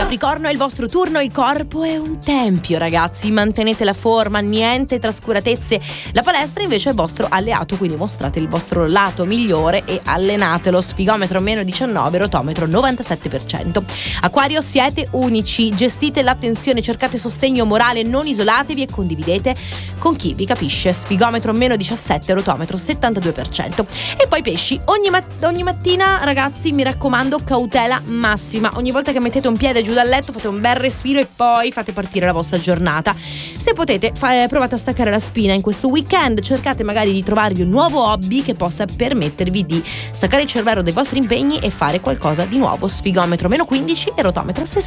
Capricorno, è il vostro turno, il corpo è un tempio, ragazzi, mantenete la forma, niente trascuratezze. La palestra invece è il vostro alleato, quindi mostrate il vostro lato migliore e allenatelo. Sfigometro meno 19, rotometro 97%. Acquario, siete unici, gestite l'attenzione, cercate sostegno morale, non isolatevi e condividete con chi vi capisce. Sfigometro meno 17, rotometro 72%. E poi pesci, ogni mattina, ragazzi, mi raccomando, cautela massima. Ogni volta che mettete un piede giù dal letto fate un bel respiro e poi fate partire la vostra giornata. Se potete, provate a staccare la spina in questo weekend, cercate magari di trovarvi un nuovo hobby che possa permettervi di staccare il cervello dai vostri impegni e fare qualcosa di nuovo. Sfigometro meno 15 e rotometro 60.